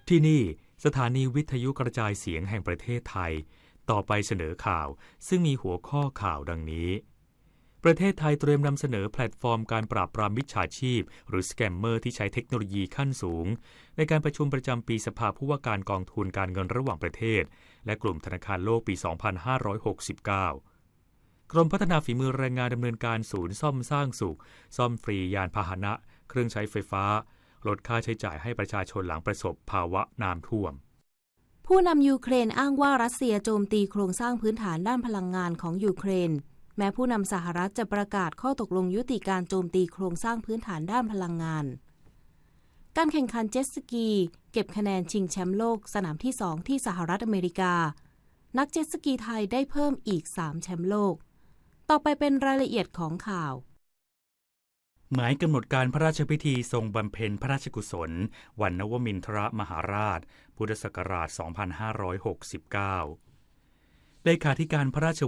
ที่นี่สถานีวิทยุกระจายเสียงแห่งประเทศไทยต่อไปเสนอข่าวซึ่งมีหัวข้อข่าวดังนี้ประเทศไทยเตรียมนำเสนอแพลตฟอร์มการปราบปรามมิจฉาชีพหรือสแกมเมอร์ที่ใช้เทคโนโลยีขั้นสูงในการประชุมประจำปีสภาผู้ว่าการกองทุนการเงินระหว่างประเทศและกลุ่มธนาคารโลกปี 2569 กรมพัฒนาฝีมือแรงงานดำเนินการศูนย์ซ่อมสร้างสุขซ่อมฟรียานพาหนะเครื่องใช้ไฟฟ้าลดค่าใช้จ่ายให้ประชาชนหลังประสบภาวะน้ำท่วมผู้นำยูเครนอ้างว่ารัสเซียโจมตีโครงสร้างพื้นฐานด้านพลังงานของยูเครนแม้ผู้นำสหรัฐจะประกาศข้อตกลงยุติการโจมตีโครงสร้างพื้นฐานด้านพลังงานการแข่งขันเจ็ตสกีเก็บคะแนนชิงแชมป์โลกสนามที่ 2 ที่สหรัฐอเมริกานักเจ็ตสกีไทยได้เพิ่มอีก3แชมป์โลกต่อไปเป็นรายละเอียดของข่าวหมายกำหนดการพระราชพิธีทรงบำเพ็ญพระราชกุศลวันนวมินทรมหาราชพุทธศักราช 2569 เลขาธิการพระราช